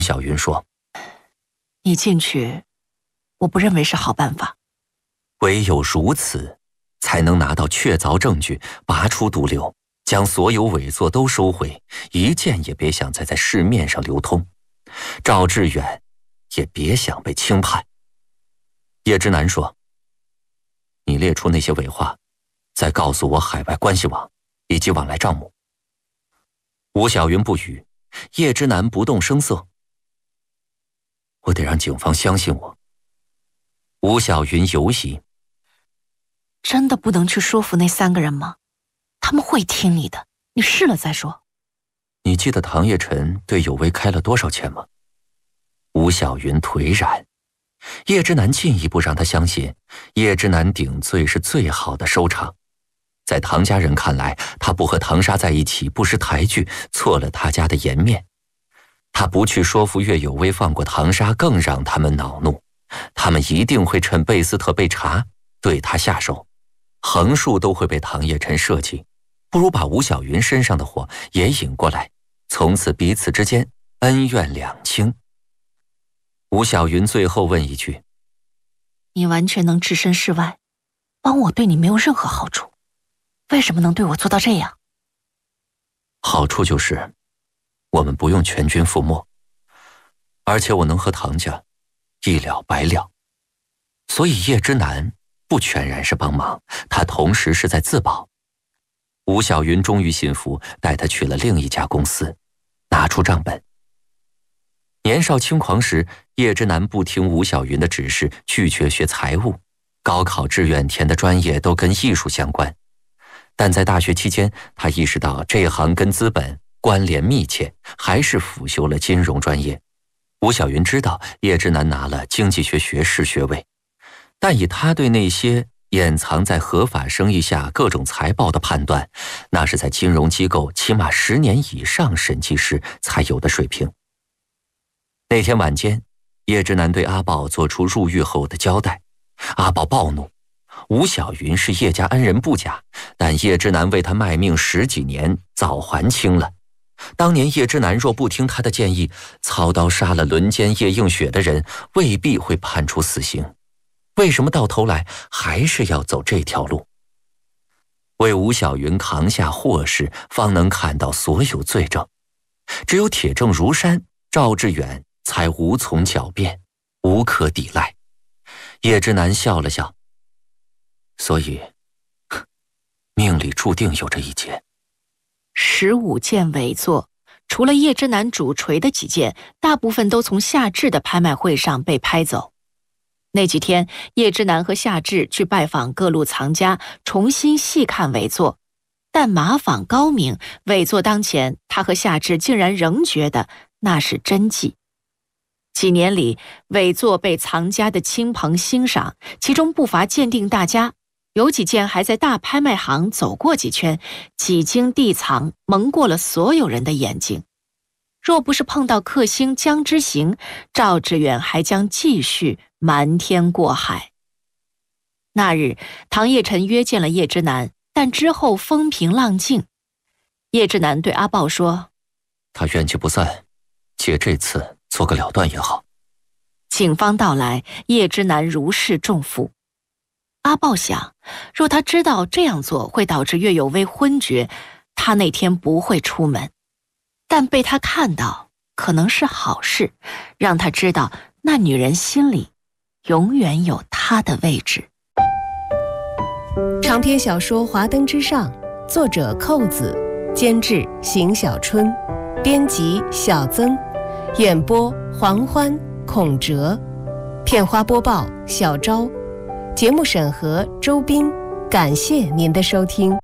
小云说：“ 你进去，我不认为是好办法。 唯有如此，才能拿到确凿证据，拔出毒瘤，将所有伪作都收回，一件也别想再在市面上流通。赵志远也别想被轻判。”叶之南说：“你列出那些伪话，再告诉我海外关系网以及往来账目。”吴小云不语，叶之南不动声色。我得让警方相信我。吴小云犹疑：“ 真的不能去说服那3个人吗？他们会听你的，你试了再说。” 你记得唐叶晨对有为开了多少钱吗？吴小云颓然。叶之南进一步让他相信，叶之南顶罪是最好的收场。在唐家人看来，他不和唐莎在一起不识抬举，错了他家的颜面。他不去说服岳有为放过唐莎，更让他们恼怒。他们一定会趁贝斯特被查，对他下手，横竖都会被唐叶晨设计。不如把吴小云身上的火也引过来，从此彼此之间恩怨两清。吴小云最后问一句：“ 你完全能置身事外，帮我对你没有任何好处，为什么能对我做到这样？” 好处就是我们不用全军覆没，而且我能和唐家一了百了。所以叶之南不全然是帮忙，他同时是在自保。吴小云终于信服，带他去了另一家公司，拿出账本。年少轻狂时，叶之南不听吴小云的指示，拒绝学财务。高考志愿填的专业都跟艺术相关，但在大学期间，他意识到这行跟资本关联密切，还是辅修了金融专业。吴小云知道叶之南拿了经济学学士学位，但以他对那些掩藏在合法生意下各种财报的判断，那是在金融机构起码10年以上审计师才有的水平。那天晚间，叶之南对阿豹做出入狱后的交代。阿豹暴怒，吴小云是叶家恩人不假，但叶之南为他卖命10几年，早还清了。当年叶之南若不听他的建议，操刀杀了轮奸叶映雪的人，未必会判处死刑。为什么到头来还是要走这条路？为吴小云扛下祸事，方能看到所有罪证。只有铁证如山，赵志远才无从狡辩，无可抵赖。叶之南笑了笑，所以命里注定有这一劫。 15件伪作，除了叶之南主锤的几件，大部分都从夏至的拍卖会上被拍走。那几天，叶之南和夏至去拜访各路藏家，重新细看伪作。但马坊高明，伪作当前，他和夏至竟然仍觉得那是真迹。几年里，伪作被藏家的亲朋欣赏，其中不乏鉴定大家，有几件还在大拍卖行走过几圈，几经地藏，蒙过了所有人的眼睛。若不是碰到克星江之行，赵志远还将继续瞒天过海。那日，唐叶晨约见了叶之南，但之后风平浪静。叶之南对阿豹说：“ 他怨气不散，借这次做个了断也好。” 警方到来，叶之南如释重负。阿豹想，若他知道这样做会导致岳有为昏厥，他那天不会出门。但被他看到，可能是好事，让他知道那女人心里永远有他的位置。 长篇小说《华灯之上》，作者寇子，监制邢小春，编辑小曾，演播黄欢、孔哲，片花播报小昭，节目审核周斌。感谢您的收听。